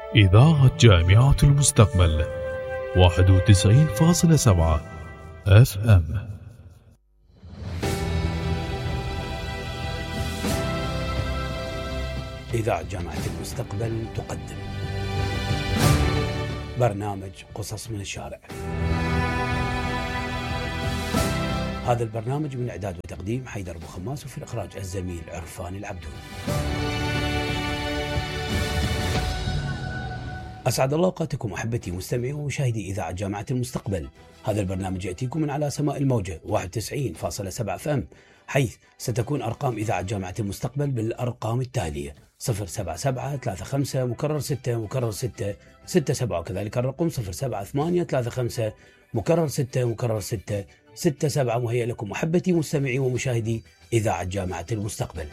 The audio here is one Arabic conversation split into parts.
إذاعة جامعة المستقبل 91.7 FM. إذاعة جامعة المستقبل تقدم برنامج قصص من الشارع. هذا البرنامج من إعداد وتقديم حيدر أبو خماس، وفي الإخراج الزميل عرفان العبدون. أسعد الله أوقاتكم أحبتي مستمعي ومشاهدي إذاعة جامعة المستقبل. هذا البرنامج يأتيكم من على سماء الموجة 91.7 FM، حيث ستكون أرقام إذاعة جامعة المستقبل بالأرقام التالية: 07735 مكرر 6 مكرر 6 67، وكذلك الرقم 07835 مكرر 6 مكرر 6 67. مهيئ لكم أحبتي مستمعي ومشاهدي إذاعة جامعة المستقبل.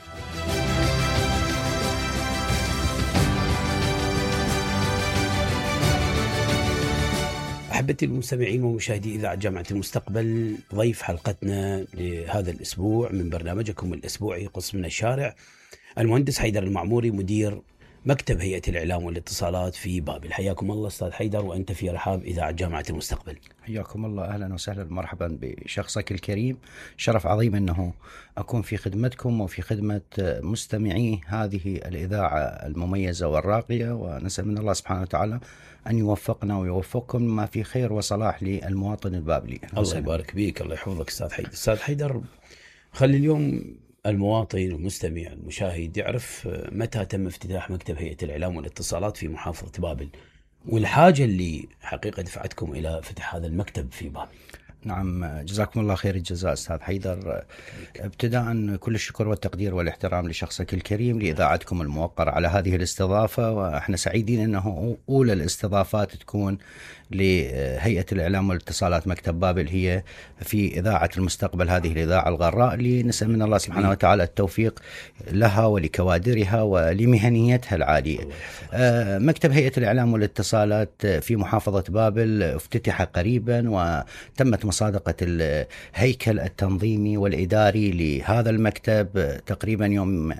أحبتي المستمعين ومشاهدي إذاعة جامعة المستقبل، ضيف حلقتنا لهذا الأسبوع من برنامجكم الأسبوعي قصص من الشارع المهندس حيدر المعموري، مدير مكتب هيئة الإعلام والاتصالات في بابل. حياكم الله أستاذ حيدر، وأنت في رحاب إذاعة جامعة المستقبل. حياكم الله، أهلا وسهلا، مرحبا بشخصك الكريم. شرف عظيم أنه أكون في خدمتكم وفي خدمة مستمعي هذه الإذاعة المميزة والراقية، ونسأل من الله سبحانه وتعالى أن يوفقنا ويوفقكم ما في خير وصلاح للمواطن البابلي. الله يبارك بيك، الله يحفظك أستاذ حيدر. أستاذ حيدر، خلي اليوم المواطن المستمع المشاهد يعرف متى تم افتتاح مكتب هيئة الإعلام والاتصالات في محافظة بابل، والحاجة اللي حقيقة دفعتكم إلى فتح هذا المكتب في بابل. نعم، جزاكم الله خير الجزاء أستاذ حيدر. ابتداء كل الشكر والتقدير والاحترام لشخصك الكريم لإذاعتكم الموقر على هذه الاستضافة، وإحنا سعيدين أنه أولى الاستضافات تكون لهيئة الإعلام والاتصالات مكتب بابل هي في إذاعة المستقبل، هذه الإذاعة الغراء اللي نسأل من الله سبحانه وتعالى التوفيق لها ولكوادرها ولمهنيتها العالية. مكتب هيئة الإعلام والاتصالات في محافظة بابل افتتح قريبا، وتمت مصادقة الهيكل التنظيمي والإداري لهذا المكتب تقريبا يوم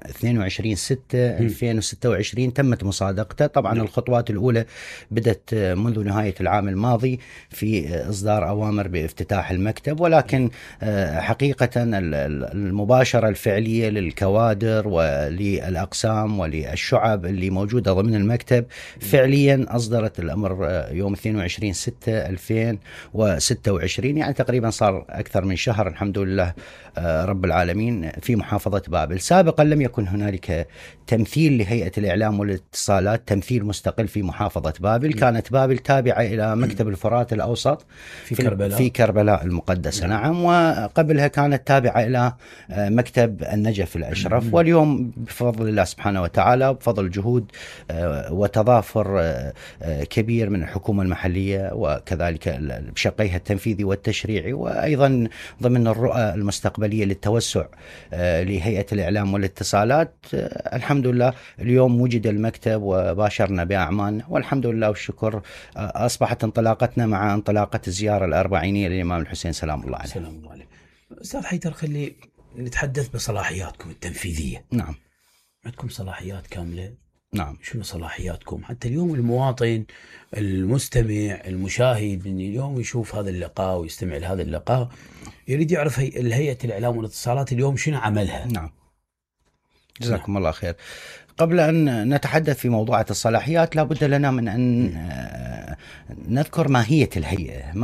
22/6/2026 تمت مصادقته. طبعا الخطوات الأولى بدأت منذ نهاية العام الماضي في إصدار أوامر بافتتاح المكتب، ولكن حقيقة المباشرة الفعلية للكوادر وللأقسام وللشعب اللي موجودة ضمن المكتب فعليا أصدرت الأمر يوم 22/6/2026، يعني تقريبا صار أكثر من شهر الحمد لله رب العالمين في محافظة بابل. سابقا لم يكن هنالك تمثيل لهيئة الإعلام والاتصالات، تمثيل مستقل في محافظة بابل. كانت بابل تابعة إلى مكتب الفرات الأوسط في كربلاء المقدسة. نعم، وقبلها كانت تابعة إلى مكتب النجف الأشرف. واليوم بفضل الله سبحانه وتعالى وبفضل جهود وتضافر كبير من الحكومة المحلية وكذلك بشقيها التنفيذي والتشريعي، وأيضا ضمن الرؤى المستقبلية للتوسع لهيئة الإعلام والاتصالات، الحمد لله اليوم وجد المكتب وباشرنا بأعمالنا، والحمد لله والشكر أصبحت انطلاقتنا مع انطلاقة الزيارة الأربعينية للإمام الحسين سلام الله عليه. سلام الله عليه. أستاذ حيدر، خلي نتحدث بصلاحياتكم التنفيذية. نعم، عندكم صلاحيات كاملة. نعم، شنو صلاحياتكم حتى اليوم المواطن المستمع المشاهد من اليوم يشوف هذا اللقاء ويستمع لهذا اللقاء يريد يعرف هيئة الإعلام والاتصالات اليوم شنو عملها؟ نعم، جزاكم الله خير. قبل أن نتحدث في موضوع الصلاحيات لابد لنا من أن نذكر ماهية الهيئة،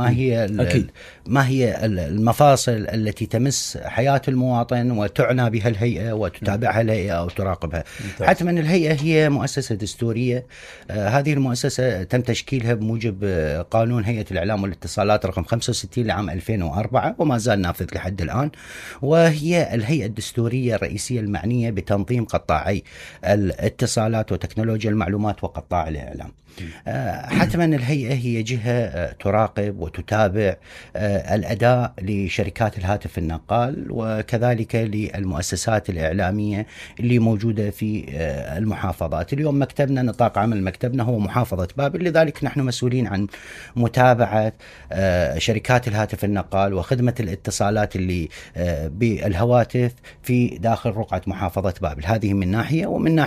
ما هي المفاصل التي تمس حياة المواطن وتعنى بها الهيئة وتتابعها الهيئة أو تراقبها. حتما الهيئة هي مؤسسة دستورية. هذه المؤسسة تم تشكيلها بموجب قانون هيئة الإعلام والاتصالات رقم 65 لعام 2004 وما زال نافذ لحد الآن، وهي الهيئة الدستورية الرئيسية المعنية بتنظيم قطاعي الاتصالات وتكنولوجيا المعلومات وقطاع الإعلام. حتما الهيئة هي جهة تراقب وتتابع الأداء لشركات الهاتف النقال وكذلك للمؤسسات الإعلامية اللي موجودة في المحافظات. اليوم مكتبنا، نطاق عمل مكتبنا هو محافظة بابل، لذلك نحن مسؤولين عن متابعة شركات الهاتف النقال وخدمة الاتصالات اللي بالهواتف في داخل رقعة محافظة بابل. هذه من ناحية، ومن ناحية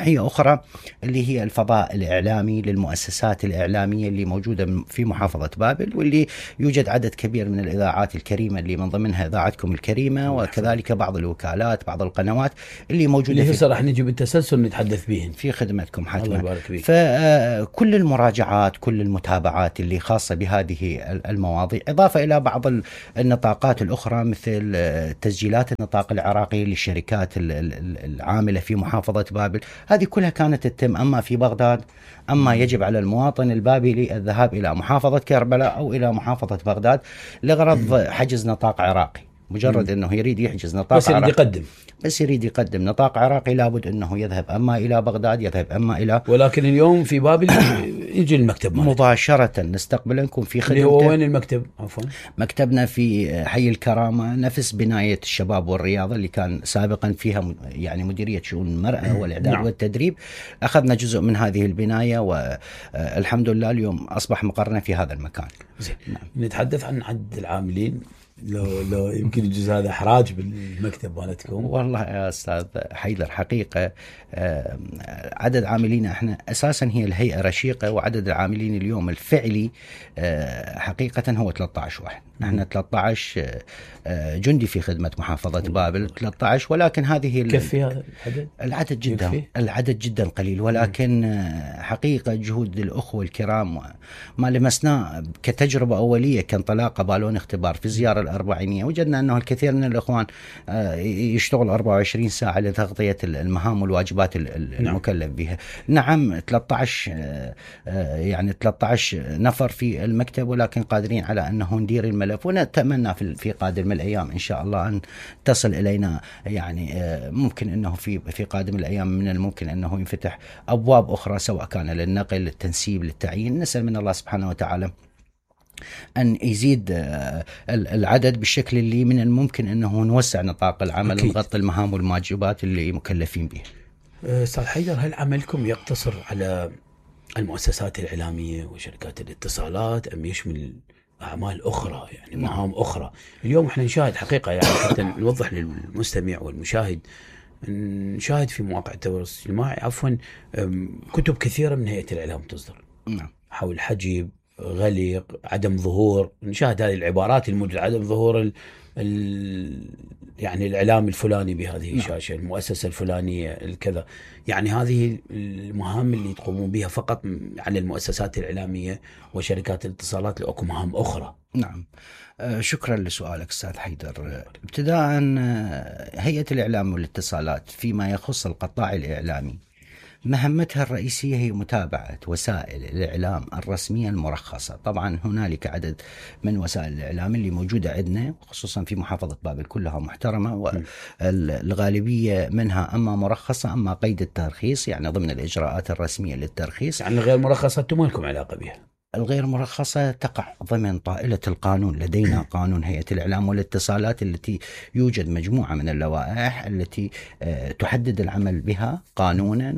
ناحية أخرى اللي هي الفضاء الإعلامي للمؤسسات الإعلامية اللي موجودة في محافظة بابل، واللي يوجد عدد كبير من الإذاعات الكريمة اللي من ضمنها إذاعتكم الكريمة، وكذلك بعض الوكالات، بعض القنوات اللي موجودة اللي راح نجي بالتسلسل نتحدث بهن في خدمتكم حتما. الله يبارك فيك. فكل المراجعات، كل المتابعات اللي خاصة بهذه المواضيع، إضافة إلى بعض النطاقات الأخرى مثل تسجيلات النطاق العراقي للشركات العاملة في محافظة بابل، هذه كلها كانت تتم أما في بغداد، أما يجب على المواطن البابلي الذهاب إلى محافظة كربلاء أو إلى محافظة بغداد لغرض حجز نطاق عراقي. مجرد أنه يريد يحجز نطاق عراقي بس يريد يقدم نطاق عراقي لابد أنه يذهب أما إلى بغداد، يذهب أما إلى، ولكن اليوم في بابل يجي المكتب مباشرة نستقبلكم في خدمته. هو وين المكتب؟ عفوا، مكتبنا في حي الكرامة، نفس بناية الشباب والرياضة اللي كان سابقا فيها يعني مديرية شؤون المرأة والإعداد والتدريب. أخذنا جزء من هذه البناية والحمد لله اليوم أصبح مقرنا في هذا المكان. نتحدث عن عدد العاملين، لو يمكن الجزء هذا إحراج بالمكتب مالتكم. والله يا أستاذ حيدر حقيقة عدد عاملين احنا أساسا هي الهيئة رشيقة، وعدد العاملين اليوم الفعلي حقيقة هو 13 واحد. احنا 13 جندي في خدمة محافظة بابل 13، ولكن هذه يكفي هذا العدد؟ العدد جدا قليل، ولكن حقيقة جهود الأخوة الكرام ما لمسناه كتجربة أولية كانطلاقة بالون اختبار في الزيارة الأربعينية، وجدنا أنه الكثير من الإخوان يشتغل 24 ساعة لتغطية المهام والواجبات المكلف بها. نعم 13 يعني 13 نفر في المكتب، ولكن قادرين على أنه ندير الملف، ونتمنى في قادم الأيام إن شاء الله أن تصل إلينا، يعني ممكن أنه في قادم الأيام من الممكن أنه ينفتح أبواب أخرى سواء كان للنقل، للتنسيب، للتعيين. نسأل من الله سبحانه وتعالى أن يزيد العدد بالشكل اللي من الممكن أنه نوسع نطاق العمل ونغطي المهام والواجبات اللي مكلفين به. أستاذ حيدر، هل عملكم يقتصر على المؤسسات الإعلامية وشركات الاتصالات أم يشمل أعمال أخرى، يعني مهام أخرى؟ اليوم احنا نشاهد حقيقة، يعني حتى نوضح للمستمع والمشاهد، نشاهد في مواقع التواصل الاجتماعي كتب كثيرة من هيئة الإعلام تصدر حول حجب، غلق، عدم ظهور. نشاهد هذه العبارات الموجودة، عدم ظهور يعني الإعلام الفلاني بهذه الشاشة، المؤسسة الفلانية الكذا. يعني هذه المهام اللي تقومون بها فقط على المؤسسات الإعلامية وشركات الاتصالات، لأكو مهام أخرى؟ نعم، شكرا لسؤالك أستاذ حيدر. ابتداء هيئة الإعلام والاتصالات فيما يخص القطاع الإعلامي مهمتها الرئيسية هي متابعة وسائل الإعلام الرسمية المرخصة. طبعا هنالك عدد من وسائل الإعلام اللي موجودة عندنا خصوصا في محافظة بابل كلها محترمة، والغالبية منها أما مرخصة أما قيد الترخيص، يعني ضمن الإجراءات الرسمية للترخيص. يعني غير مرخصة ما لكم علاقة بها؟ الغير مرخصة تقع ضمن طائلة القانون. لدينا قانون هيئة الإعلام والاتصالات التي يوجد مجموعة من اللوائح التي تحدد العمل بها قانونا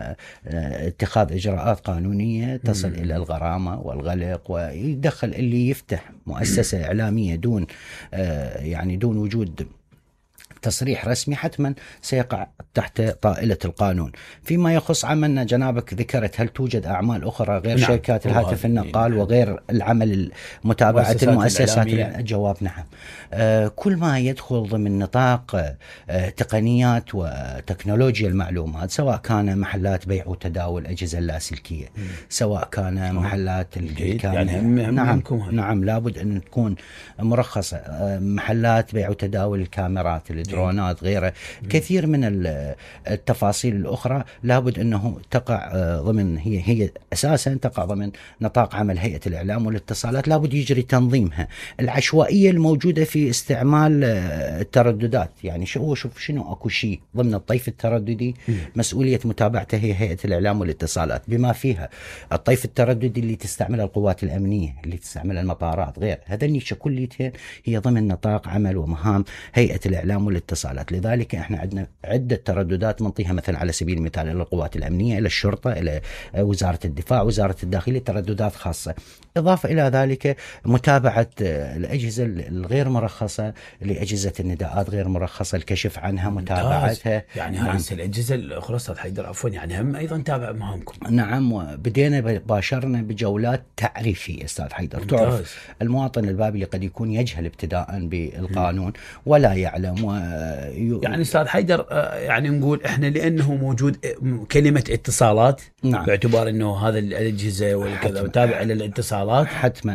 واتخاذ إجراءات قانونية تصل إلى الغرامة والغلق، ويدخل اللي يفتح مؤسسة إعلامية دون يعني دون وجود تصريح رسمي حتما سيقع تحت طائلة القانون. فيما يخص عملنا جنابك ذكرت هل توجد أعمال أخرى غير شركات الهاتف النقال وغير العمل متابعة المؤسسات؟ الجواب نعم. كل ما يدخل ضمن نطاق تقنيات وتكنولوجيا المعلومات، سواء كان محلات بيع وتداول أجهزة اللاسلكية، سواء كان محلات يعني نعم لابد أن تكون مرخصة، محلات بيع وتداول الكاميرات، الدرونات، غيره. كثير من التفاصيل الأخرى لابد أنه تقع ضمن، هي أساسا تقع ضمن نطاق عمل هيئة الإعلام والاتصالات، لابد يجري تنظيمها. العشوائية الموجودة في استعمال الترددات، يعني شوف شنو أكو شيء ضمن الطيف الترددي مسؤولية متابعته هي هيئة الإعلام والاتصالات، بما فيها الطيف الترددي اللي تستعمله القوات الأمنية، اللي تستعملها المطارات، غير هذا كليتين هي ضمن نطاق عمل ومهام هيئة الإعلام والاتصالات. والاتصالات. لذلك احنا عندنا عدة ترددات نعطيها، مثلا على سبيل المثال إلى القوات الأمنية، إلى الشرطة، إلى وزارة الدفاع، وزارة الداخلية، ترددات خاصة. إضافة إلى ذلك متابعة الأجهزة الغير مرخصة لأجهزة النداءات غير مرخصة، الكشف عنها، متابعتها. يعني هذه الأجهزة الأخرى أستاذ حيدر عفوا يعني هم أيضا تابع مهامكم. نعم، وبدينا باشرنا بجولات تعريفية أستاذ حيدر. تعرف المواطن البابلي قد يكون يجهل ابتداء بالقانون ولا يعلم يعني أستاذ حيدر يعني نقول إحنا لأنه موجود كلمة اتصالات، نعم، باعتبار أنه هذا الأجهزة والكذا تابع إلى الاتصالات،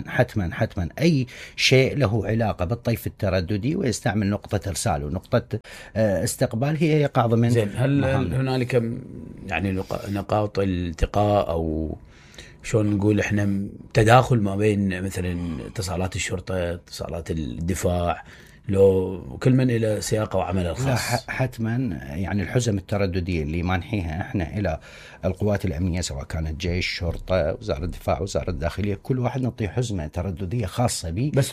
حتما أي شيء له علاقة بالطيف الترددي ويستعمل نقطة إرسال ونقطة استقبال هي يقع ضمن. زين، هل هنالك يعني نقاط التقاء أو شلون نقول احنا تداخل ما بين مثلا اتصالات الشرطة، اتصالات الدفاع، لو كل من إلى سياقه وعمله الخاص؟ لا حتما، يعني الحزم الترددية اللي مانحيها احنا إلى القوات الأمنية، سواء كانت جيش، شرطة، وزارة الدفاع، وزارة الداخلية، كل واحد نعطيه حزمة ترددية خاصة به، بس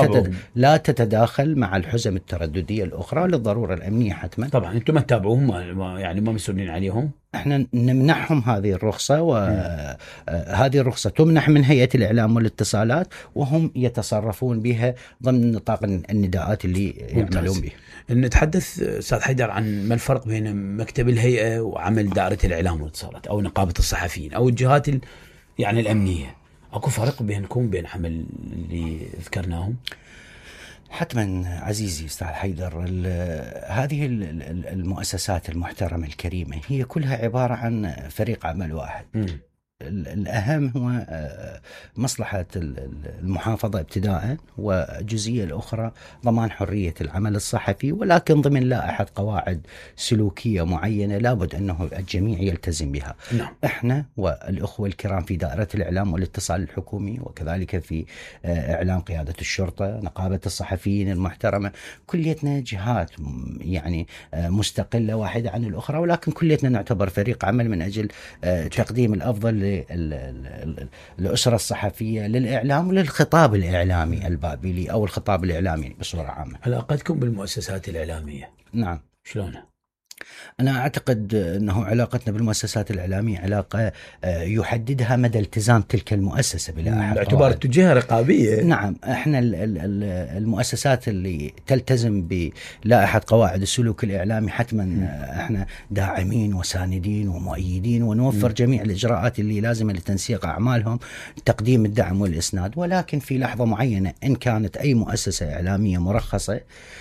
لا تتداخل مع الحزم الترددية الأخرى للضرورة الأمنية. حتما طبعا انتم ما تتابعوهم، يعني ما مسؤولين عليهم. احنا نمنحهم هذه الرخصة، وهذه الرخصة تمنح من هيئة الإعلام والاتصالات، وهم يتصرفون بها ضمن نطاق النداءات اللي يعملون بها. نتحدث أستاذ حيدر عن ما الفرق بين مكتب الهيئة وعمل دائرة الإعلام والاتصالات أو نقابة الصحفيين أو الجهات يعني الأمنية؟ أكو فرق بينكم بين عمل اللي ذكرناهم؟ حتما عزيزي أستاذ حيدر، هذه المؤسسات المحترمة الكريمة هي كلها عبارة عن فريق عمل واحد. الأهم هو مصلحة المحافظة ابتداء، وجزئية الأخرى ضمان حرية العمل الصحفي، ولكن ضمن لائحة قواعد سلوكية معينة لابد أنه الجميع يلتزم بها. نعم. إحنا والأخوة الكرام في دائرة الإعلام والاتصال الحكومي، وكذلك في إعلام قيادة الشرطة، نقابة الصحفيين المحترمة، كليتنا جهات يعني مستقلة واحدة عن الأخرى، ولكن كليتنا نعتبر فريق عمل من أجل تقديم الأفضل للأسرة الصحفية، للإعلام وللخطاب الإعلامي البابلي أو الخطاب الإعلامي بصورة عامة. علاقتكم بالمؤسسات الإعلامية؟ نعم. شلونها؟ أنا أعتقد أنه علاقتنا بالمؤسسات الإعلامية علاقة يحددها مدى التزام تلك المؤسسة بلائحة باعتبار جهة رقابية. نعم، احنا المؤسسات اللي تلتزم بلائحة قواعد السلوك الإعلامي حتما احنا داعمين وساندين ومؤيدين، ونوفر جميع الإجراءات اللي لازمة لتنسيق أعمالهم، تقديم الدعم والإسناد. ولكن في لحظة معينة إن كانت أي مؤسسة إعلامية مرخصة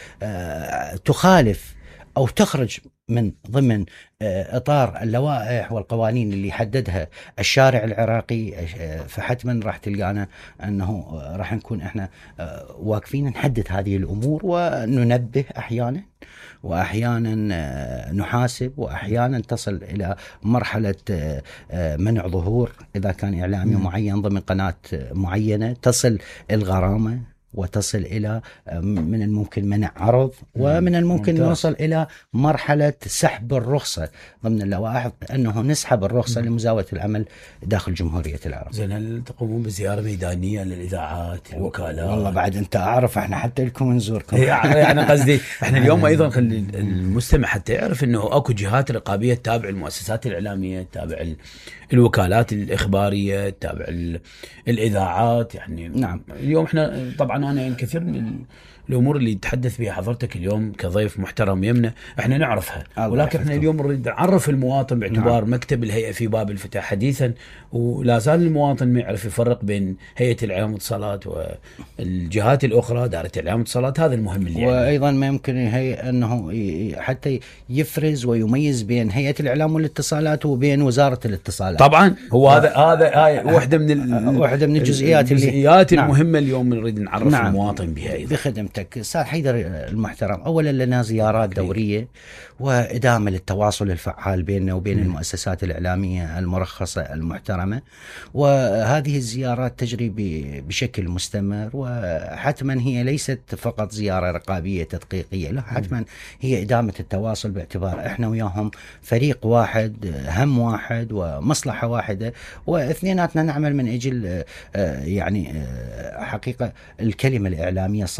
تخالف أو تخرج من ضمن إطار اللوائح والقوانين اللي حددها الشارع العراقي، فحتما راح تلقانا أنه راح نكون إحنا واقفين نحدد هذه الأمور وننبه أحيانا، وأحيانا نحاسب، وأحيانا تصل إلى مرحلة منع ظهور إذا كان إعلامي معين ضمن قناة معينة، تصل الغرامة، وتصل إلى من الممكن منع عرض، ومن الممكن نوصل إلى مرحلة سحب الرخصة ضمن اللوائح، أنه نسحب الرخصة لمزاولة العمل داخل جمهورية العراق. زين، هل تقومون بزيارة ميدانية للإذاعات الوكالات؟ والله بعد أنت أعرف إحنا حتى لكم نزوركم. يعني قصدي إحنا اليوم أيضا خلي المستمع حتى يعرف أنه أكو جهات رقابية تتابع المؤسسات الإعلامية، تتابع الوكالات الإخبارية، تتابع الإذاعات. يعني نعم. اليوم إحنا طبعا أنا الكثير من الأمور اللي تحدث بها حضرتك اليوم كضيف محترم يمنا احنا نعرفها، ولكن احنا اليوم نريد نعرف المواطن باعتبار نعم. مكتب الهيئة في باب الفتح حديثا، ولا زال المواطن ما يعرف يفرق بين هيئة الإعلام والاتصالات والجهات الأخرى، دائرة الإعلام والاتصالات. هذا المهم اللي وأيضا ما يمكن أنه حتى يفرز ويميز بين هيئة الإعلام والاتصالات وبين وزارة الاتصالات. طبعا هو هذا واحدة من الجزئيات المهمة اليوم نريد نعرف نعم. المواطن بها أيضا. بخدمتك أستاذ حيدر المحترم، أولا لنا زيارات دورية وإدامة للتواصل الفعال بيننا وبين المؤسسات الإعلامية المرخصة المحترمة، وهذه الزيارات تجري بشكل مستمر، وحتما هي ليست فقط زيارة رقابية تدقيقية، لا حتما هي إدامة التواصل، باعتبار إحنا وياهم فريق واحد، هم واحد ومصلحة واحدة، واثنيناتنا نعمل من أجل يعني حقيقة الكلمة الإعلامية الصادقة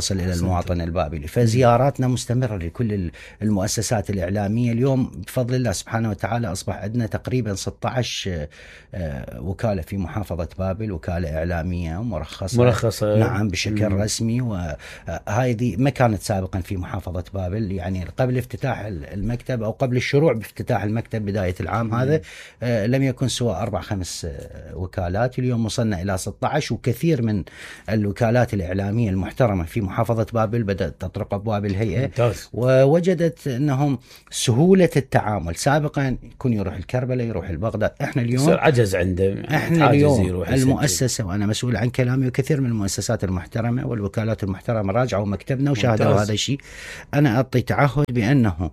تصل إلى المواطن البابلي. فزياراتنا مستمرة لكل المؤسسات الإعلامية. اليوم بفضل الله سبحانه وتعالى أصبح عندنا تقريبا 16 وكالة في محافظة بابل، وكالة إعلامية مرخصة نعم بشكل رسمي، وهذه ما كانت سابقا في محافظة بابل. يعني قبل افتتاح المكتب أو قبل الشروع بافتتاح المكتب بداية العام هذا لم يكن سوى 4-5 وكالات. اليوم وصلنا إلى 16، وكثير من الوكالات الإعلامية المحترمة في محافظة بابل بدأت تطرق أبواب الهيئة ووجدت أنهم سهولة التعامل. سابقا يكون يروح الكربلاء، يروح البغداد، احنا اليوم عجز عنده. احنا اليوم المؤسسة، وأنا مسؤول عن كلامي، وكثير من المؤسسات المحترمة والوكالات المحترمة راجعوا مكتبنا وشاهدوا هذا الشيء. أنا أعطي تعهد بأنه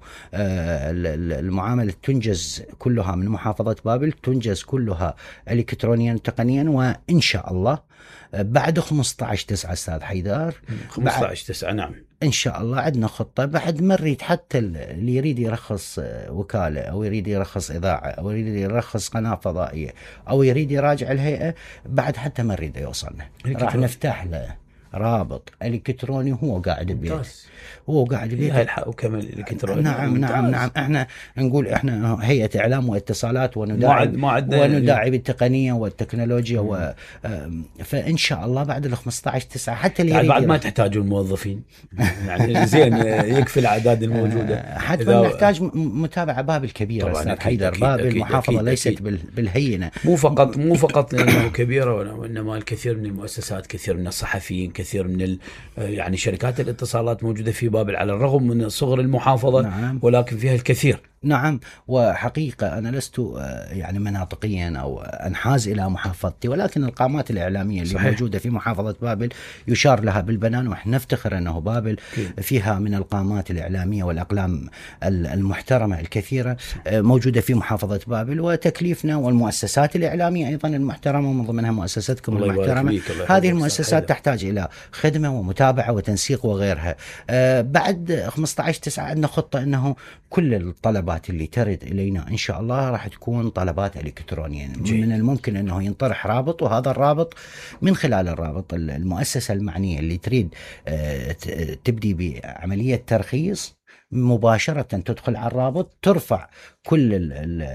المعاملة تنجز كلها من محافظة بابل، تنجز كلها إلكترونيا تقنيا، وإن شاء الله بعد 15/9 أستاذ حيدر، 15/9 نعم إن شاء الله عندنا خطة. بعد ما نريد حتى اللي يريد يرخص وكالة أو يريد يرخص إذاعة أو يريد يرخص قناة فضائية أو يريد يراجع الهيئة، بعد حتى ما نريد يوصلنا، راح نفتح له رابط إلكتروني هو قاعد ببيته، هو قاعد ببيته الحق كمان الإلكتروني. نعم احنا نقول احنا هيئة إعلام واتصالات ونداعي بالتقنية والتكنولوجيا فإن شاء الله بعد 15/9 حتى اللي يعني بعد ما تحتاجوا الموظفين يعني زين يكفي الأعداد الموجودة. حتى نحتاج متابعة بابل كبيرة أستاذ حيدر. بابل محافظة ليست بالهينة، مو فقط لأنه كبيرة، وإنما الكثير من المؤسسات، كثير من الصحفيين، كثير من يعني شركات الاتصالات موجودة في بابل على الرغم من صغر المحافظة. نعم. ولكن فيها الكثير. نعم. وحقيقة أنا لست يعني مناطقيا أو أنحاز إلى محافظتي، ولكن القامات الإعلامية اللي صحيح. موجودة في محافظة بابل يشار لها بالبنان، ونحن نفتخر أنه بابل فيها من القامات الإعلامية والأقلام المحترمة الكثيرة موجودة في محافظة بابل. وتكليفنا والمؤسسات الإعلامية أيضا المحترمة، ومن ضمنها مؤسستكم المحترمة، هذه المؤسسات تحتاج إلى خدمة ومتابعة وتنسيق وغيرها. بعد 15/9 عندنا خطة أنه كل الطلبات اللي ترد إلينا إن شاء الله راح تكون طلبات إلكترونية. من الممكن أنه ينطرح رابط، وهذا الرابط من خلال الرابط المؤسسة المعنية اللي تريد تبدي بعملية ترخيص مباشرة تدخل على الرابط، ترفع كل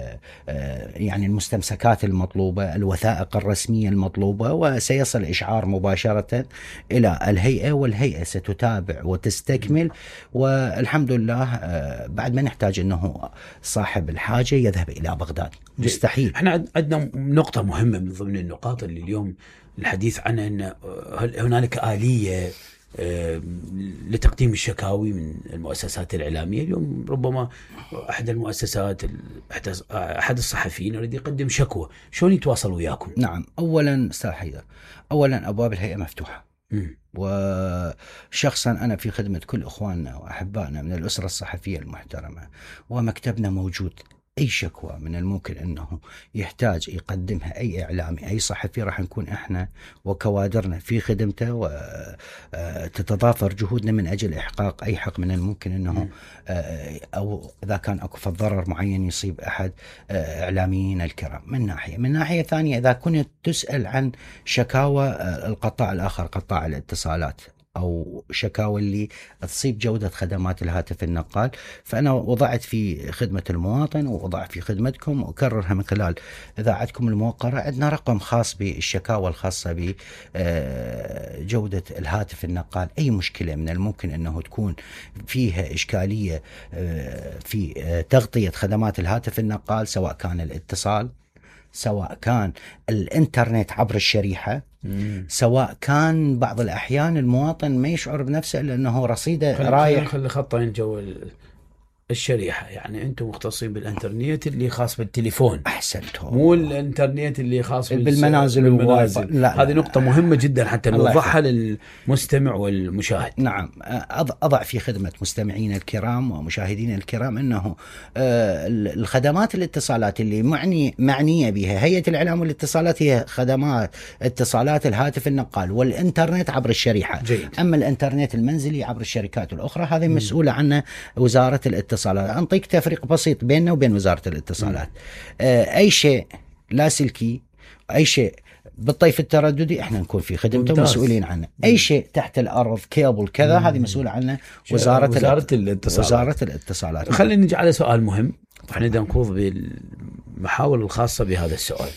يعني المستمسكات المطلوبة، الوثائق الرسمية المطلوبة، وسيصل إشعار مباشرة إلى الهيئة، والهيئة ستتابع وتستكمل. والحمد لله بعد ما نحتاج أنه صاحب الحاجة يذهب إلى بغداد، مستحيل. احنا عندنا نقطة مهمة من ضمن النقاط اللي اليوم الحديث عنها، أن هنالك آلية لتقديم الشكاوي من المؤسسات الإعلامية. اليوم ربما أحد المؤسسات، أحد الصحفيين يريد يقدم شكوى، شلون يتواصل وياكم؟ نعم، أولا أستاذ حيدر، أولا أبواب الهيئة مفتوحة، وشخصا أنا في خدمة كل أخواننا وأحبائنا من الأسرة الصحفية المحترمة، ومكتبنا موجود. أي شكوى من الممكن أنه يحتاج يقدمها أي إعلامي، أي صحفي، راح نكون إحنا وكوادرنا في خدمته، وتتضافر جهودنا من أجل إحقاق أي حق من الممكن أنه أو إذا كان أكو ضرر معين يصيب أحد إعلاميين الكرام. من ناحية ثانية، إذا كنت تسأل عن شكاوى القطاع الآخر، قطاع الاتصالات، أو شكاوى اللي تصيب جودة خدمات الهاتف النقال، فأنا وضعت في خدمة المواطن ووضع في خدمتكم، وأكررها من خلال إذاعتكم الموقرة. عندنا رقم خاص بالشكاوى الخاصة بجودة الهاتف النقال. أي مشكلة من الممكن أنه تكون فيها إشكالية في تغطية خدمات الهاتف النقال، سواء كان الاتصال، سواء كان الإنترنت عبر الشريحة، سواء كان بعض الأحيان المواطن ما يشعر بنفسه لأنه رصيده رايح. خلي خطين جو الشريحة، يعني أنتم مختصين بالإنترنت اللي خاص بالتليفون. أحسنتم. مو الإنترنت اللي خاص بالمنازل والموبايل. هذه نقطة مهمة جدا حتى نوضحها للمستمع والمشاهد. نعم، أضع في خدمة مستمعين الكرام ومشاهدين الكرام أنه الخدمات الاتصالات اللي معنية بها هيئة الإعلام والاتصالات هي خدمات اتصالات الهاتف النقال والإنترنت عبر الشريحة. جيد. أما الإنترنت المنزلي عبر الشركات الأخرى هذه مسؤولة عنه وزارة الاتصالات. أنطيك تفريق بسيط بيننا وبين وزارة الاتصالات. أي شيء لاسلكي، أي شيء بالطيف الترددي احنا نكون في خدمته ممتاز. مسؤولين عنه. اي شيء تحت الارض كيبل كذا هذه مسؤول عنه وزاره الاتصالات. خلينا نجي على سؤال مهم، احنا نخوض بالمحاور الخاصه بهذا السؤال.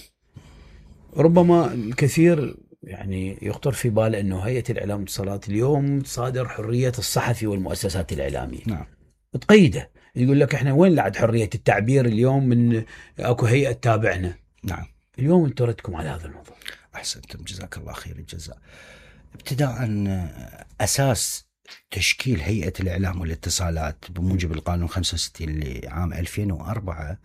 ربما الكثير يعني يخطر في باله انه هيئه الاعلام والاتصالات اليوم تصادر حريه الصحفي والمؤسسات الاعلاميه. نعم. تقيده، يقول لك احنا وين لعد حريه التعبير اليوم من اكو هيئه تابعنا. نعم. اليوم انتم ردكم على هذا الموضوع. احسنتم، جزاك الله خير الجزاء. ابتداء اساس تشكيل هيئه الاعلام والاتصالات بموجب القانون 65 لعام 2004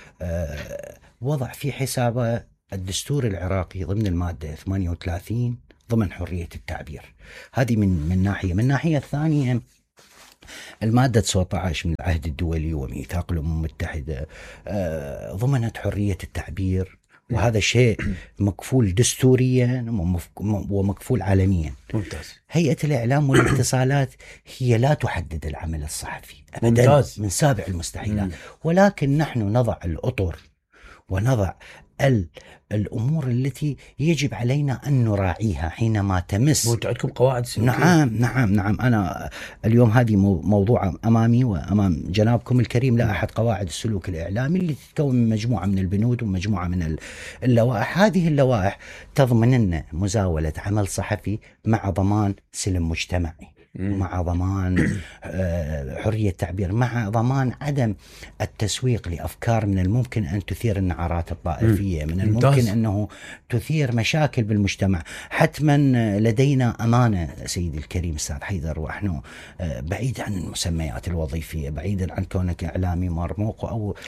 وضع في حسابه الدستور العراقي ضمن الماده 38 ضمن حريه التعبير. هذه من ناحيه. من الناحيه الثانيه المادة 19 من العهد الدولي وميثاق الأمم المتحدة ضمنت حرية التعبير، وهذا شيء مكفول دستوريا ومكفول عالميا. ممتاز. هيئة الإعلام والاتصالات هي لا تحدد العمل الصحفي أبدا. ممتاز. من سابع المستحيلات. ولكن نحن نضع الأطر ونضع الأمور التي يجب علينا أن نراعيها حينما تمس. وانتم عندكم قواعد سلوكية. نعم. أنا اليوم هذه موضوع أمامي وأمام جنابكم الكريم لائحة قواعد السلوك الإعلامي اللي تتكون من مجموعة من البنود ومجموعة من اللوائح. هذه اللوائح تضمن لنا مزاولة عمل صحفي مع ضمان سلم مجتمعي، مع ضمان حرية التعبير، مع ضمان عدم التسويق لأفكار من الممكن أن تثير النعرات الطائفية، من الممكن أنه تثير مشاكل بالمجتمع. حتما لدينا أمانة سيدي الكريم أستاذ حيدر، ونحن بعيد عن المسميات الوظيفية، بعيدا عن كونك إعلامي مرموق أو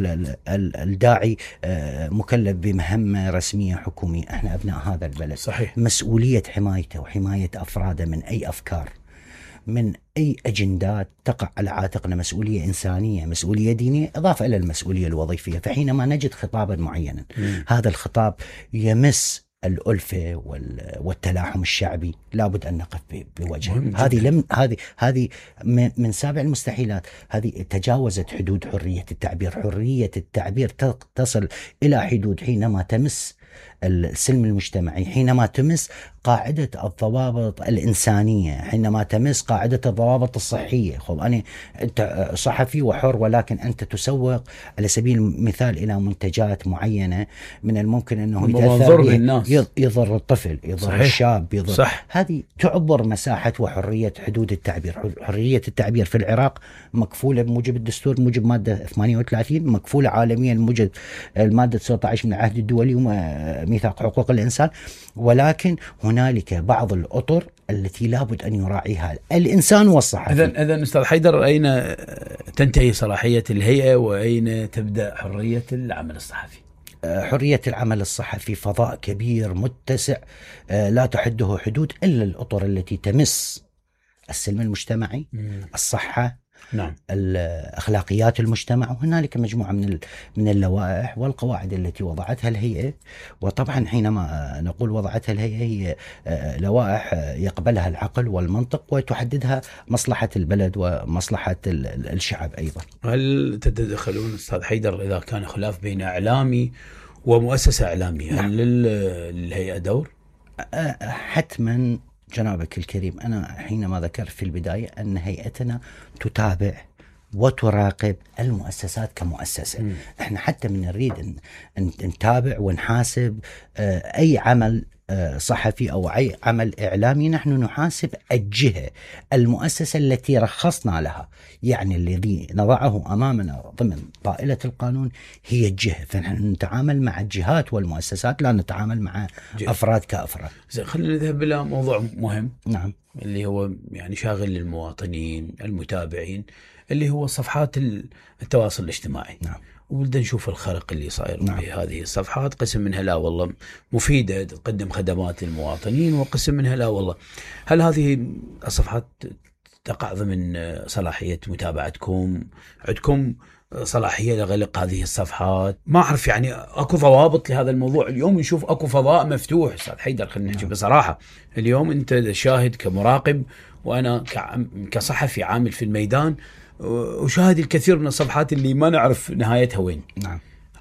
الداعي مكلف بمهمة رسمية حكومية. احنا أبناء هذا البلد. صحيح. مسؤولية حمايته وحماية أفراده من أي أفكار، من أي أجندات تقع على عاتقنا، مسؤولية إنسانية، مسؤولية دينية، إضافة إلى المسؤولية الوظيفية. فحينما نجد خطابا معينا هذا الخطاب يمس الألفة والتلاحم الشعبي، لابد أن نقف بوجهه. هذه من سابع المستحيلات. هذه تجاوزت حدود حرية التعبير. حرية التعبير تصل إلى حدود حينما تمس السلم المجتمعي، حينما تمس قاعدة الضوابط الإنسانية، حينما تمس قاعدة الضوابط الصحية. أنت صحفي وحر، ولكن أنت تسوق على سبيل المثال إلى منتجات معينة من الممكن أنه يضر الطفل، يضر صحيح. الشاب، يضر صح. هذه تعبر مساحة وحرية حدود التعبير. حرية التعبير في العراق مكفولة بموجب الدستور، موجب مادة 38، مكفولة عالميا موجب المادة 19 من العهد الدولي وميثاق حقوق الإنسان. ولكن هنالك بعض الأطر التي لابد أن يراعيها الإنسان والصحفي. إذن أستاذ حيدر، أين تنتهي صلاحية الهيئة وأين تبدأ حرية العمل الصحفي؟ حرية العمل الصحفي فضاء كبير متسع لا تحده حدود إلا الأطر التي تمس السلم المجتمعي، الصحة، نعم، الأخلاقيات المجتمع. وهنالك مجموعة من اللوائح والقواعد التي وضعتها الهيئة. وطبعا حينما نقول وضعتها الهيئة، هي لوائح يقبلها العقل والمنطق وتحددها مصلحة البلد ومصلحة الشعب أيضا. هل تتدخلون أستاذ حيدر إذا كان خلاف بين إعلامي ومؤسسة إعلامية؟ نعم. هل للهيئة دور؟ حتما جنابك الكريم. أنا حينما ذكرت في البداية أن هيئتنا تتابع وتراقب المؤسسات كمؤسسة. احنا حتى من نريد أن نتابع ونحاسب أي عمل صحفي أو أي عمل إعلامي، نحن نحاسب الجهة، المؤسسة التي رخصنا لها، يعني الذي نضعه أمامنا ضمن طائلة القانون هي الجهة. فنحن نتعامل مع الجهات والمؤسسات، لا نتعامل مع أفراد كأفراد. خلينا نذهب إلى موضوع مهم. نعم. اللي هو يعني شاغل للمواطنين المتابعين، اللي هو صفحات التواصل الاجتماعي. نعم. وبدنا نشوف الخرق اللي صاير. نعم. بهذه الصفحات قسم منها لا والله مفيدة تقدم خدمات للمواطنين، وقسم منها لا والله. هل هذه الصفحات تقع ضمن صلاحية متابعتكم؟ عندكم صلاحية لغلق هذه الصفحات؟ ما أعرف، يعني أكو ضوابط لهذا الموضوع. اليوم نشوف أكو فضاء مفتوح أستاذ حيدر، خلينا نحكي بصراحة. اليوم أنت شاهد كمراقب، وأنا كصحفي عامل في الميدان، وشاهد الكثير من الصفحات اللي ما نعرف نهايتها وين. نعم.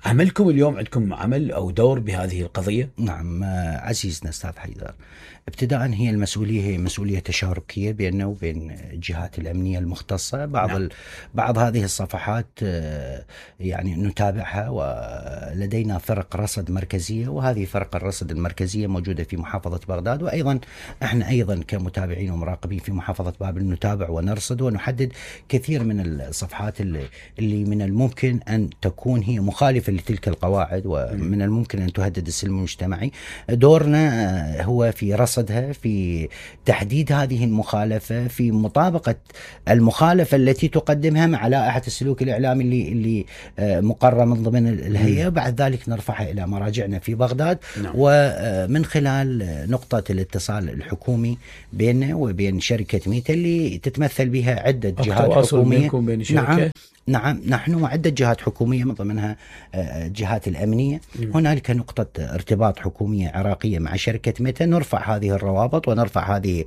عملكم اليوم عندكم عمل أو دور بهذه القضية؟ نعم عزيزنا أستاذ حيدر، ابتداء هي مسؤولية تشاركية بيننا وبين الجهات الأمنية المختصة. بعض هذه الصفحات يعني نتابعها، ولدينا فرق رصد مركزية، وهذه فرق الرصد المركزية موجودة في محافظة بغداد، وأيضا احنا أيضا كمتابعين ومراقبين في محافظة بابل نتابع ونرصد ونحدد كثير من الصفحات اللي من الممكن أن تكون هي مخالفة لتلك القواعد، ومن الممكن أن تهدد السلم المجتمعي. دورنا هو في رصدها، في تحديد هذه المخالفة، في مطابقة المخالفة التي تقدمها مع لائحة السلوك الإعلامي اللي مقررة من ضمن الهيئة. بعد ذلك نرفعها إلى مراجعنا في بغداد. ومن خلال نقطة الاتصال الحكومي بيننا وبين شركة ميتا اللي تتمثل بها عدة جهات حكومية. نعم نحن عدة جهات حكومية من ضمنها الجهات الأمنية. هنالك نقطة ارتباط حكومية عراقية مع شركة ميتا، نرفع هذه الروابط ونرفع هذه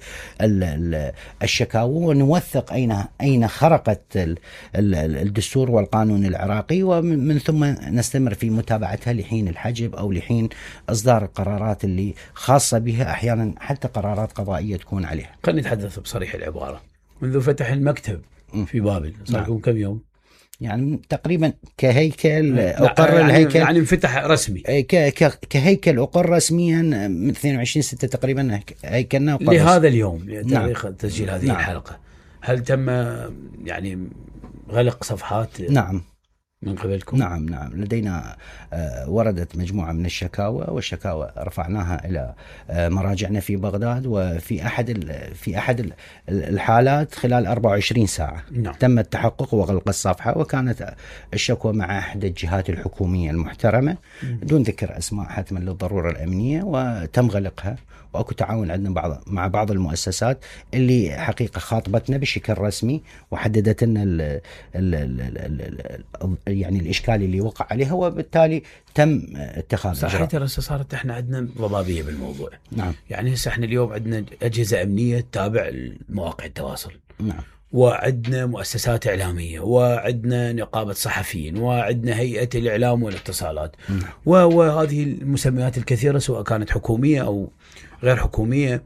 الشكاوى ونوثق أين خرقت الدستور والقانون العراقي، ومن ثم نستمر في متابعتها لحين الحجب أو لحين إصدار القرارات اللي خاصة بها، أحيانا حتى قرارات قضائية تكون عليها. خلينا نتحدث بصريح العبارة. منذ فتح المكتب في بابل صار لكم كم يوم؟ يعني تقريبا كهيكل أقر الهيكل يعني انفتح رسمي كهيكل أقر رسميا من 22/6 تقريبا هيكلنا لهذا اليوم تاريخ تسجيل هذه الحلقة. هل تم يعني غلق صفحات نعم من قبلكم؟ نعم لدينا وردت مجموعة من الشكاوى، والشكاوى رفعناها إلى مراجعنا في بغداد، وفي أحد الحالات خلال 24 ساعة تم التحقق وغلق الصفحة، وكانت الشكوى مع أحد الجهات الحكومية المحترمة دون ذكر أسماء حتما للضرورة الأمنية، وتم غلقها. وأكو تعاون عندنا مع بعض المؤسسات اللي حقيقة خاطبتنا بشكل رسمي وحددت لنا يعني الإشكال اللي وقع عليها، وبالتالي تم اتخاذ إجراء. صحيح صارت احنا عندنا ضبابية بالموضوع. نعم. يعني هسه احنا اليوم عندنا أجهزة أمنية تتابع مواقع التواصل. نعم. وعندنا مؤسسات إعلامية، وعندنا نقابة صحفيين، وعندنا هيئة الإعلام والاتصالات. وهذه المسميات الكثيرة سواء كانت حكومية أو غير حكومية.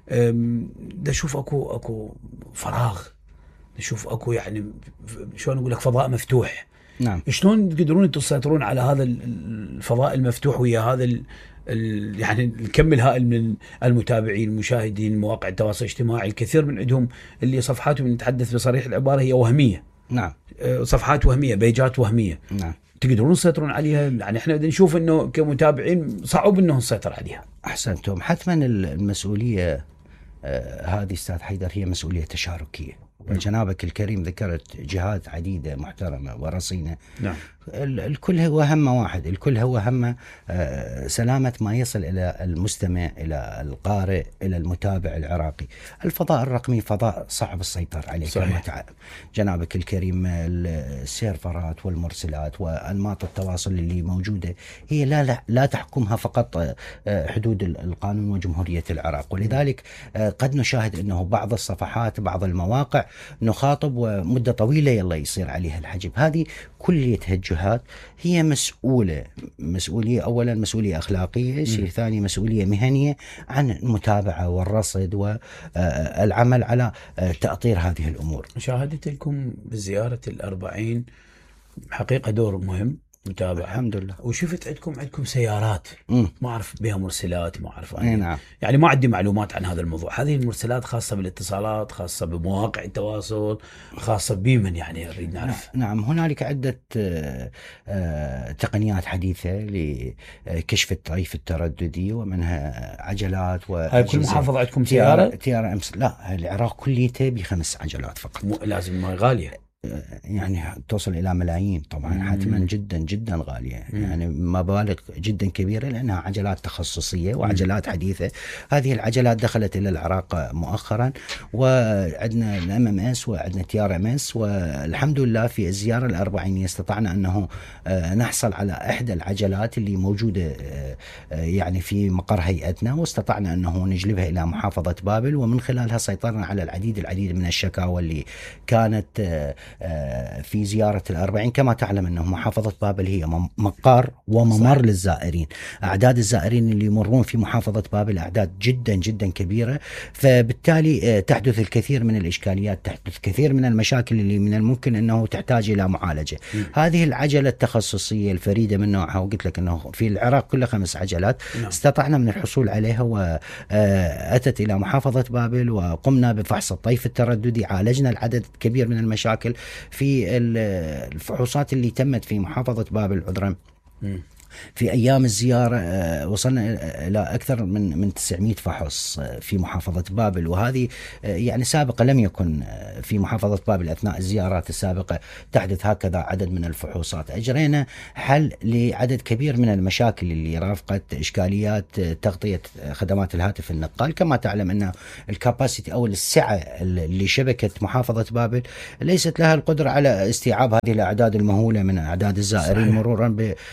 نشوف أكو فراغ، نشوف أكو يعني شلون أقول لك فضاء مفتوح. نعم. شلون تقدرون تسيطرون على هذا الفضاء المفتوح ويا هذا يعني الكم الهائل من المتابعين المشاهدين مواقع التواصل الاجتماعي؟ الكثير من عندهم اللي صفحاتهم نتحدث بصريح العبارة هي وهمية. نعم. صفحات وهمية، بيجات وهمية. نعم. تقدرون تسيطرون عليها؟ يعني احنا نشوف انه كمتابعين صعب انه نسيطر عليها. احسنتم. حتما المسؤولية هذه أستاذ حيدر هي مسؤولية تشاركية، وجنابك الكريم ذكرت جهات عديدة محترمة ورصينة. نعم. الكل هو همه واحد، الكل هو همه سلامة ما يصل إلى المستمع، إلى القارئ، إلى المتابع العراقي. الفضاء الرقمي فضاء صعب السيطرة عليه. كما جنابك الكريم السيرفرات والمرسلات وأنماط التواصل اللي موجودة هي لا تحكمها فقط حدود القانون وجمهورية العراق، ولذلك قد نشاهد أنه بعض الصفحات بعض المواقع نخاطب ومدة طويلة يلا يصير عليها الحجب. هذه كليتها الجهات هي مسؤولية أولا مسؤولية أخلاقية، شيء ثاني مسؤولية مهنية عن المتابعة والرصد والعمل على تأطير هذه الأمور. مشاهدت لكم بزيارة 40 حقيقة دور مهم متابعة الحمد لله. وشفت عندكم سيارات ما أعرف بها مرسلات، ما أعرف نعم. يعني ما عندي معلومات عن هذا الموضوع. هذه المرسلات خاصة بالاتصالات، خاصة بمواقع التواصل، خاصة بمن يعني أريد نعرف. نعم هنالك عدة تقنيات حديثة لكشف الطيف الترددي، ومنها عجلات. هاي كل محافظة عندكم سيارة؟ تيارة لا العراق كليته ب5 عجلات فقط. لازم ما غالية يعني توصل إلى ملايين طبعا. حتما جدا جدا غالية، يعني مبالغ جدا كبيرة، لأنها عجلات تخصصية وعجلات حديثة. هذه العجلات دخلت إلى العراق مؤخرا، وعندنا الMMS وعندنا TRMS، والحمد لله في الزيارة 40 استطعنا أنه نحصل على إحدى العجلات اللي موجودة يعني في مقر هيئتنا، واستطعنا أنه نجلبها إلى محافظة بابل، ومن خلالها سيطرنا على العديد من الشكاوى اللي كانت في زيارة الأربعين. كما تعلم أنه محافظة بابل هي مقر وممر للزائرين. أعداد الزائرين اللي يمرون في محافظة بابل أعداد جدا جدا كبيرة، فبالتالي تحدث الكثير من الإشكاليات، تحدث كثير من المشاكل اللي من الممكن أنه تحتاج إلى معالجة. هذه العجلة التخصصية الفريدة من نوعها، وقلت لك أنه في العراق كله 5 عجلات، استطعنا من الحصول عليها وأتت إلى محافظة بابل، وقمنا بفحص الطيف الترددي، عالجنا العدد كبير من المشاكل في الفحوصات اللي تمت في محافظة بابل. عذرا في أيام الزيارة وصلنا إلى أكثر من 900 فحص في محافظة بابل، وهذه يعني سابقا لم يكن في محافظة بابل أثناء الزيارات السابقة تحدث هكذا عدد من الفحوصات. أجرينا حل لعدد كبير من المشاكل اللي رافقت إشكاليات تغطية خدمات الهاتف النقال. كما تعلم أن الكاباسيتي أو السعة لشبكة محافظة بابل ليست لها القدرة على استيعاب هذه الأعداد المهولة من أعداد الزائرين، مرورا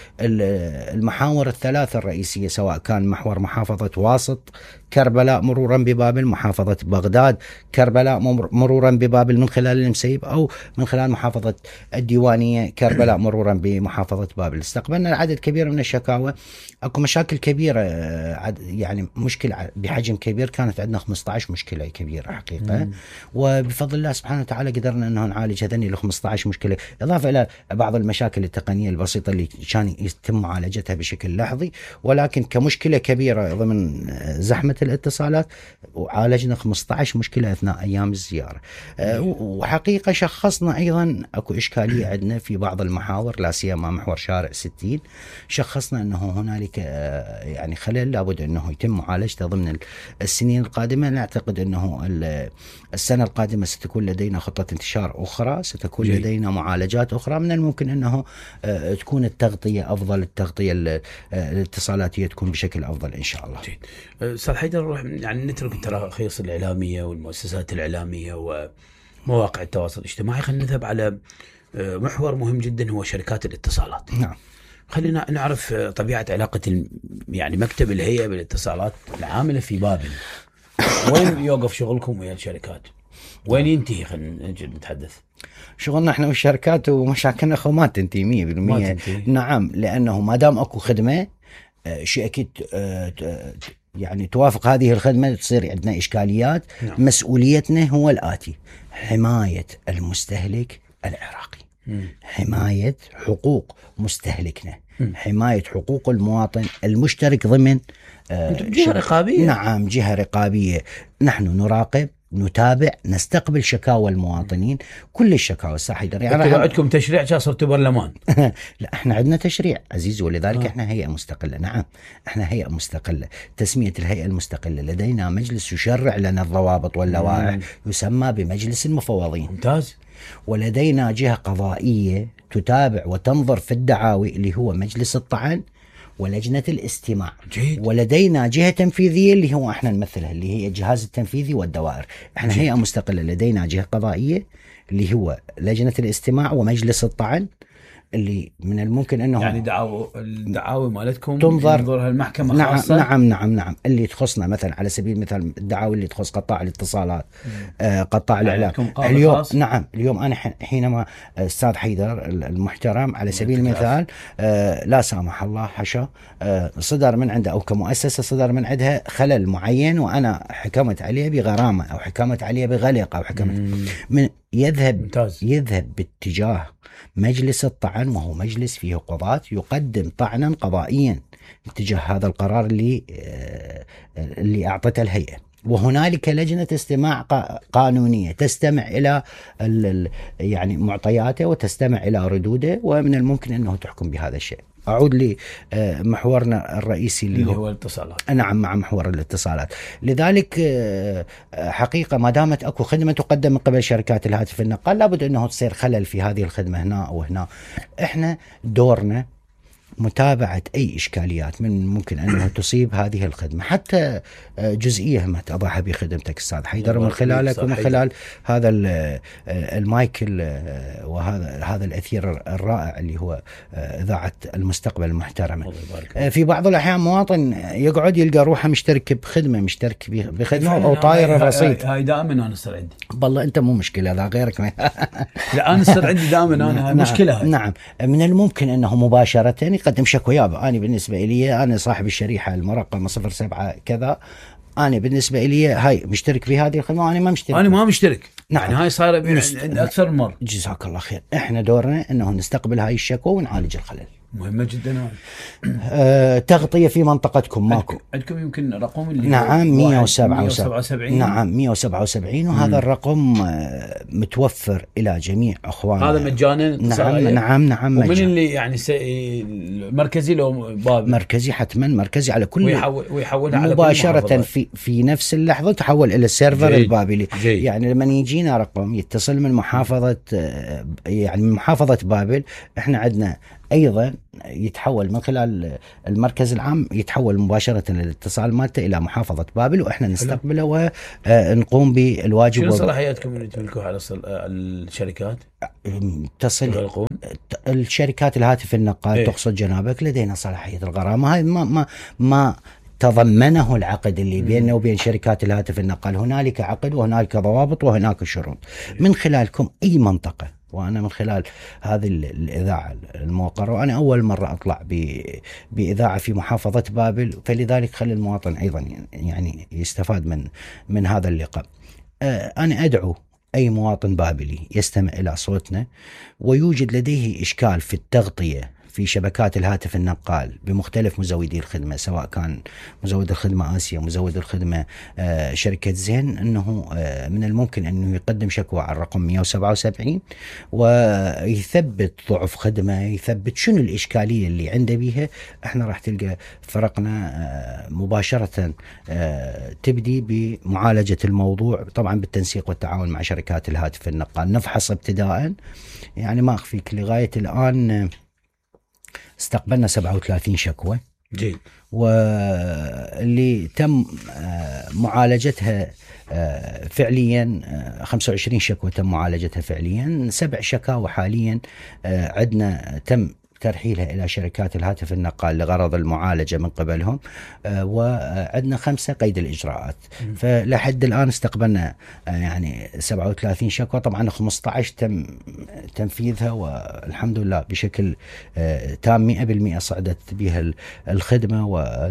بالمحاور الثلاثة الرئيسية، سواء كان محور محافظة واسط كربلاء مرورا ببابل، محافظة بغداد كربلاء مرورا ببابل من خلال المسيب، أو من خلال محافظة الديوانية كربلاء مرورا بمحافظة بابل. استقبلنا عدد كبير من الشكاوى. اكو مشاكل كبيرة، يعني مشكلة بحجم كبير، كانت عندنا 15 مشكلة كبيرة حقيقة، وبفضل الله سبحانه وتعالى قدرنا انه نعالج هذني ال 15 مشكلة، اضافة الى بعض المشاكل التقنية البسيطة اللي كان يتم معالجتها بشكل لحظي، ولكن كمشكلة كبيرة ضمن زحمة الاتصالات وعالجنا 15 مشكلة اثناء ايام الزيارة. وحقيقة شخصنا ايضا اكو اشكالية عندنا في بعض المحاور، لا سيما محور شارع 60. شخصنا انه هنالك يعني خلل لابد انه يتم معالجته ضمن السنين القادمة. نعتقد انه السنة القادمة ستكون لدينا خطة انتشار اخرى، ستكون لدينا معالجات اخرى، من الممكن انه تكون التغطية افضل، التغطية الاتصالاتية تكون بشكل افضل ان شاء الله. استاذ حيدر، نروح يعني نترك التراخيص الاعلامية والمؤسسات الاعلامية ومواقع التواصل الاجتماعي، خلينا نذهب على محور مهم جدا هو شركات الاتصالات. نعم. خلينا نعرف طبيعة علاقة يعني مكتب الهيئة بالاتصالات العاملة في بابل. وين يوقف شغلكم ويا الشركات؟ وين ينتهي؟ خلينا نتحدث. شغلنا احنا والشركات ومشاكلنا ما تنتهي 100%. نعم، لأنه ما دام اكو خدمة شيء أكيد يعني توافق هذه الخدمة تصير عندنا إشكاليات. نعم. مسؤوليتنا هو الآتي: حماية المستهلك العراقي، حماية حقوق مستهلكنا، حماية حقوق المواطن المشترك ضمن جهة رقابية. نعم، جهة رقابية. نحن نراقب، نتابع، نستقبل شكاوى المواطنين، كل الشكاوى. حيدر، يعني عندكم تشريع صرتوا برلمان؟ لا، احنا عندنا تشريع عزيز، ولذلك احنا هيئة مستقلة. نعم، احنا هيئة مستقلة. تسمية الهيئة المستقلة، لدينا مجلس يشرع لنا الضوابط واللوائح يسمى بمجلس المفوضين. ممتاز. ولدينا جهة قضائية تتابع وتنظر في الدعاوي اللي هو مجلس الطعن ولجنة الاستماع. جيد. ولدينا جهة تنفيذية اللي هو احنا نمثلها، اللي هي الجهاز التنفيذي والدوائر. احنا هيئة مستقلة، لدينا جهة قضائية اللي هو لجنة الاستماع ومجلس الطعن، اللي من الممكن انه يعني الدعاوى مالتكم تنظرها المحكمة خاصة. نعم اللي تخصنا، مثلا على سبيل المثال الدعاوى اللي تخص قطاع الاتصالات، قطاع الاعلام. اليوم نعم، اليوم انا حينما استاذ حيدر المحترم على سبيل المثال لا سامح الله حشا صدر من عنده او كمؤسسة صدر من عندها خلل معين، وانا حكمت عليه بغرامة او حكمت عليه بغلق او حكمت من يذهب باتجاه مجلس الطعن، وهو مجلس فيه قضاة، يقدم طعنا قضائيا اتجاه هذا القرار اللي أعطته الهيئة. وهنالك لجنة استماع قانونية تستمع إلى يعني معطياته وتستمع إلى ردوده، ومن الممكن أنه تحكم بهذا الشيء. أعود لمحورنا الرئيسي اللي هو الاتصالات. نعم، مع محور الاتصالات. لذلك حقيقة ما دامت أكو خدمة تقدم من قبل شركات الهاتف النقال، لابد أنه تصير خلل في هذه الخدمة هنا أو هنا. إحنا دورنا متابعة أي إشكاليات من ممكن أنها تصيب هذه الخدمة، حتى جزئية ما تضعها بخدمتك أستاذ حيدر من خلالك ومن خلال هذا المايك وهذا الأثير الرائع اللي هو إذاعة المستقبل المحترمة. في بعض الأحيان مواطن يقعد يلقى روحه مشترك بخدمة، مشترك بخدمة أو طاير الرصيد. هاي دائما أنا أصير عندي. والله أنت مو مشكلة، لا غيرك لا أنا أصير عندي دائما أنا مشكلة. نعم، من الممكن أنه مباشرة يقدم شكوى. يابا أنا بالنسبة لي أنا صاحب الشريحة المرقمة 07 كذا، أنا بالنسبة لي هاي مشترك في هذه الخدمة، أنا ما مشترك. أنا ما مشترك. نعم. يعني هاي صار أكثر من مرة. جزاك الله خير. إحنا دورنا أنه نستقبل هاي الشكوى ونعالج الخلل. مهمة جدا. تغطية في منطقتكم ماكو؟ عندكم يمكن رقم اللي نعم 177. نعم 177 وهذا الرقم متوفر إلى جميع أخواننا. هذا مجانا. نعم ومن مجانا. اللي يعني مركزي لو باب مركزي، حتما مركزي على كل ويحولها على مباشرة في نفس اللحظة تحول إلى السيرفر البابلي. يعني لما يجينا رقم يتصل من محافظة، يعني من محافظة بابل، احنا عندنا أيضا يتحول من خلال المركز العام، يتحول مباشرة الاتصال مالته إلى محافظة بابل، وإحنا نستقبله ونقوم بالواجب. شنو صلاحياتكم اللي تملكوها على الشركات؟ تصل الشركات الهاتف النقال. تقصد جنابك لدينا صلاحية الغرامة. هاي ما تضمنه العقد اللي بيننا وبين شركات الهاتف النقال. هنالك عقد وهنالك ضوابط وهناك شروط. من خلالكم أي منطقة، وأنا من خلال هذه الإذاعة الموقرة، وأنا أول مرة أطلع بإذاعة في محافظة بابل، فلذلك خلي المواطن أيضا يعني يستفاد من هذا اللقاء. أنا أدعو أي مواطن بابلي يستمع إلى صوتنا ويوجد لديه إشكال في التغطية في شبكات الهاتف النقال بمختلف مزودي الخدمة، سواء كان مزود الخدمة آسيا، مزود الخدمة شركة زين، أنه من الممكن أنه يقدم شكوى على الرقم 177 ويثبت ضعف خدمة، يثبت شنو الإشكالية اللي عنده بيها. احنا راح تلقى فرقنا مباشرة تبدي بمعالجة الموضوع، طبعا بالتنسيق والتعاون مع شركات الهاتف النقال. نفحص ابتداء، يعني ما أخفيك لغاية الآن استقبلنا 37 شكوى. جيد. واللي تم معالجتها فعليا 25 شكوى تم معالجتها فعليا. 7 شكاوى حاليا عندنا تم ترحيلها إلى شركات الهاتف النقال لغرض المعالجة من قبلهم، وعندنا 5 قيد الإجراءات. فلحد الآن استقبلنا يعني 37 شكوى. طبعا 15 تم تنفيذها والحمد لله بشكل تام 100% صعدت بها الخدمة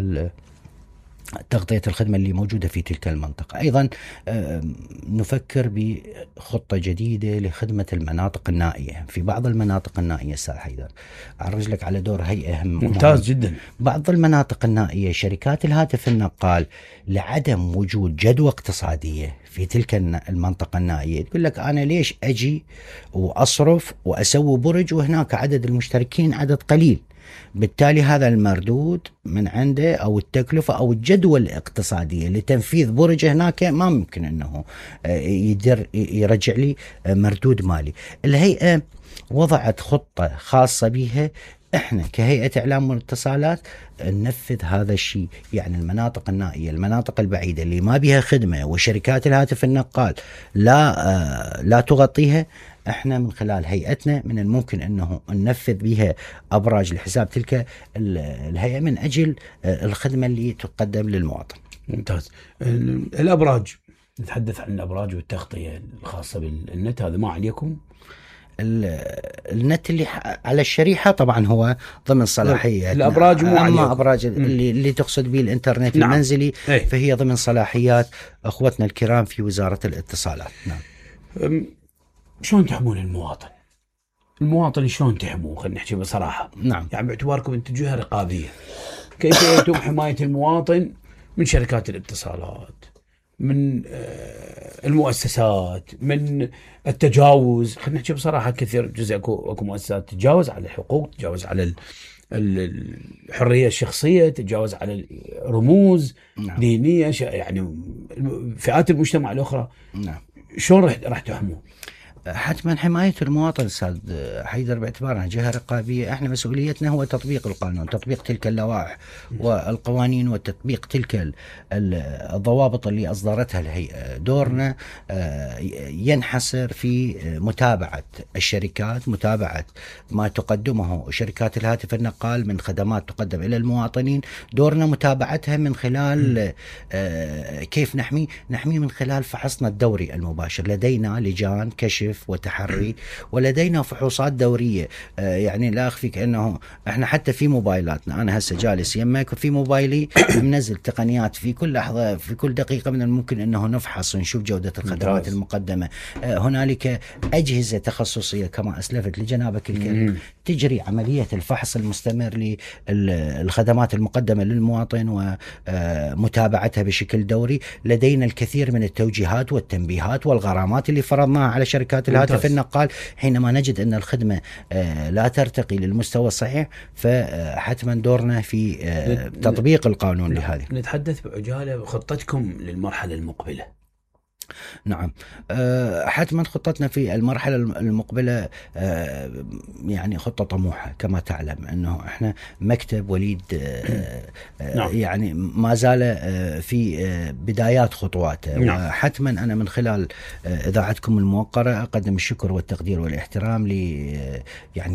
تغطية الخدمة اللي موجودة في تلك المنطقة. أيضا نفكر بخطة جديدة لخدمة المناطق النائية. في بعض المناطق النائية أستاذ حيدر أعرج لك على دور هيئة ممتاز جدا. بعض المناطق النائية شركات الهاتف النقال لعدم وجود جدوى اقتصادية في تلك المنطقة النائية تقول لك أنا ليش أجي وأصرف وأسوي برج وهناك عدد المشتركين عدد قليل، بالتالي هذا المردود من عنده أو التكلفة أو الجدوى الاقتصادية لتنفيذ برج هناك ما ممكن أنه يرجع لي مردود مالي. الهيئة وضعت خطة خاصة بها، احنا كهيئة اعلام واتصالات ننفذ هذا الشيء. يعني المناطق النائية، المناطق البعيدة اللي ما بها خدمة وشركات الهاتف النقال لا تغطيها، احنا من خلال هيئتنا من الممكن انه ننفذ بها ابراج لحساب تلك الهيئة من اجل الخدمة اللي تقدم للمواطن. ممتاز. الابراج، نتحدث عن الابراج والتغطية الخاصة بالنت، هذا ما عليكم؟ النت اللي على الشريحة طبعا هو ضمن صلاحية الأبراج، أما أبراج اللي تقصد به الإنترنت نعم. المنزلي فهي ضمن صلاحيات أخوتنا الكرام في وزارة الاتصالات. نعم. شلون تحمون المواطن شلون تحموه؟ خلينا نحكي بصراحة. نعم. يعني باعتباركم أنتم جهة رقابية، كيف يتم حماية المواطن من شركات الاتصالات، من المؤسسات، من التجاوز؟ خلينا نحكي بصراحة كثير جزء اكو مؤسسات تتجاوز على الحقوق، تتجاوز على الحرية الشخصية، تتجاوز على الرموز نعم. دينية، يعني فئات المجتمع الأخرى. نعم. شلون راح تحموه؟ حتما حماية المواطن أستاذ حيدر باعتبارنا جهة رقابية، احنا مسؤوليتنا هو تطبيق القانون، تطبيق تلك اللوائح والقوانين وتطبيق تلك الضوابط اللي أصدرتها الهيئة. دورنا ينحصر في متابعة الشركات، متابعة ما تقدمه شركات الهاتف النقال من خدمات تقدم إلى المواطنين. دورنا متابعتها من خلال كيف نحمي من خلال فحصنا الدوري المباشر. لدينا لجان كشف وتحري، ولدينا فحوصات دورية. يعني لا أخفيك أنه احنا حتى في موبايلاتنا، أنا هسه جالس يمك وفي موبايلي منزل تقنيات في كل لحظة، في كل دقيقة من الممكن أنه نفحص نشوف جودة الخدمات المقدمة. هنالك أجهزة تخصصية كما أسلفت لجنابك الكريم تجري عملية الفحص المستمر للخدمات المقدمة للمواطن ومتابعتها بشكل دوري. لدينا الكثير من التوجيهات والتنبيهات والغرامات اللي فرضناها على شركات الهاتف النقال حينما نجد أن الخدمة لا ترتقي للمستوى الصحيح، فحتما دورنا في تطبيق القانون لهذه. نتحدث بعجالة خطتكم للمرحلة المقبلة. نعم، حتما خطتنا في المرحلة المقبلة يعني خطة طموحة. كما تعلم أنه إحنا مكتب وليد يعني ما زال في بدايات خطواته. وحتما أنا من خلال إذاعتكم الموقرة أقدم الشكر والتقدير والاحترام يعني